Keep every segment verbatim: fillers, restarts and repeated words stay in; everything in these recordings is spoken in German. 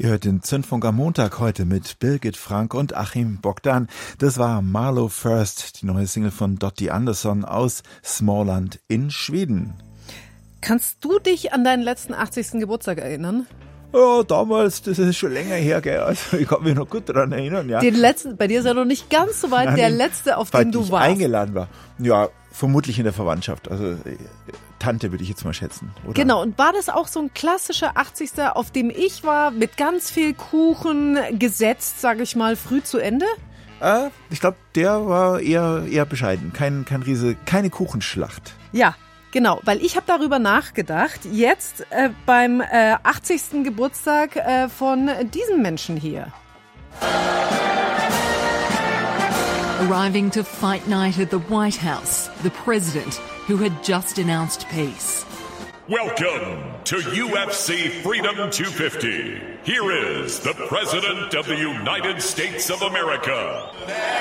Ihr hört den Zündfunk am Montag heute mit Birgit Frank und Achim Bogdan. Das war Marlow First, die neue Single von Dottie Andersson aus Småland in Schweden. Kannst du dich an deinen letzten achtzigsten Geburtstag erinnern? Ja, damals, das ist schon länger her, gell? Also ich kann mich noch gut daran erinnern, ja. Den letzten, bei dir ist ja noch nicht ganz so weit, Nein, der letzte, auf den du ich warst. eingeladen war. Ja, vermutlich in der Verwandtschaft, also Tante würde ich jetzt mal schätzen. Oder? Genau, und war das auch so ein klassischer achtzigster, auf dem ich war, mit ganz viel Kuchen gesetzt, sage ich mal, früh zu Ende? Äh, ich glaube, der war eher, eher bescheiden, kein, kein Riese, keine Kuchenschlacht. Ja. Genau, weil ich habe darüber nachgedacht, jetzt äh, beim äh, achtzigsten Geburtstag äh, von diesem Menschen hier. Arriving to fight night at the White House, the president who had just announced peace. Welcome to U F C Freedom two fifty. Here is the President of the United States of America.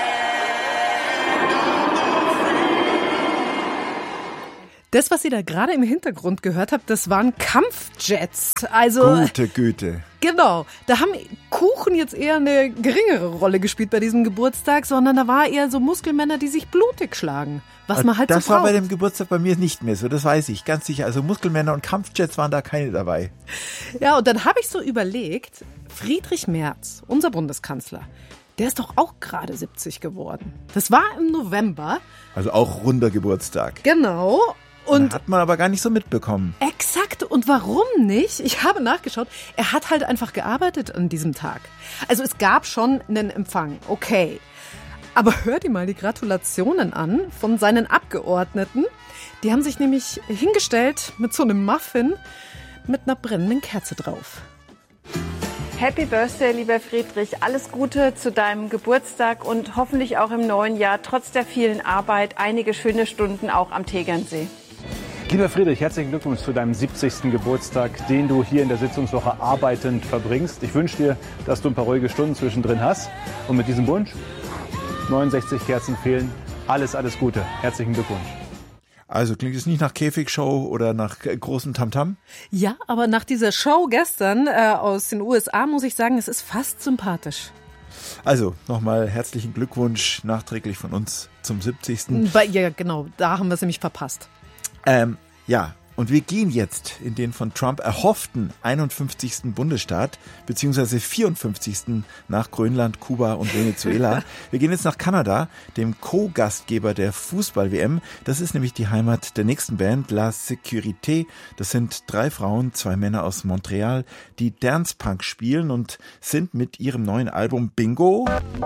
Das, was ihr da gerade im Hintergrund gehört habt, das waren Kampfjets. Also, Gute Güte. Genau. Da haben Kuchen jetzt eher eine geringere Rolle gespielt bei diesem Geburtstag, sondern da war eher so Muskelmänner, die sich blutig schlagen. Was man halt das so braucht. war bei dem Geburtstag bei mir nicht mehr so, das weiß ich, ganz sicher. Also Muskelmänner und Kampfjets waren da keine dabei. Ja, und dann habe ich so überlegt, Friedrich Merz, unser Bundeskanzler, der ist doch auch gerade siebzig geworden. Das war im November. Also auch runder Geburtstag. Genau. Und hat man aber gar nicht so mitbekommen. Exakt. Und warum nicht? Ich habe nachgeschaut. Er hat halt einfach gearbeitet an diesem Tag. Also es gab schon einen Empfang. Okay. Aber hör dir mal die Gratulationen an von seinen Abgeordneten. Die haben sich nämlich hingestellt mit so einem Muffin mit einer brennenden Kerze drauf. Happy Birthday, lieber Friedrich. Alles Gute zu deinem Geburtstag und hoffentlich auch im neuen Jahr, trotz der vielen Arbeit, einige schöne Stunden auch am Tegernsee. Lieber Friedrich, herzlichen Glückwunsch zu deinem siebzigsten Geburtstag, den du hier in der Sitzungswoche arbeitend verbringst. Ich wünsche dir, dass du ein paar ruhige Stunden zwischendrin hast. Und mit diesem Wunsch, neunundsechzig Kerzen fehlen, alles, alles Gute. Herzlichen Glückwunsch. Also klingt es nicht nach Käfigshow oder nach großem Tamtam? Ja, aber nach dieser Show gestern äh, aus den U S A muss ich sagen, es ist fast sympathisch. Also nochmal herzlichen Glückwunsch nachträglich von uns zum siebzigsten Bei, ja, genau, da haben wir es nämlich verpasst. Ähm, ja, und wir gehen jetzt in den von Trump erhofften einundfünfzigsten Bundesstaat, beziehungsweise vierundfünfzigsten nach Grönland, Kuba und Venezuela. Wir gehen jetzt nach Kanada, dem Co-Gastgeber der Fußball-W M. Das ist nämlich die Heimat der nächsten Band, La Sécurité. Das sind drei Frauen, zwei Männer aus Montreal, die Dance Punk spielen und sind mit ihrem neuen Album Bingo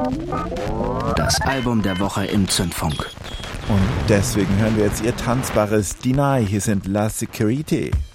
das Album der Woche im Zündfunk. Und deswegen hören wir jetzt ihr tanzbares Deny. Hier sind La Sécurité.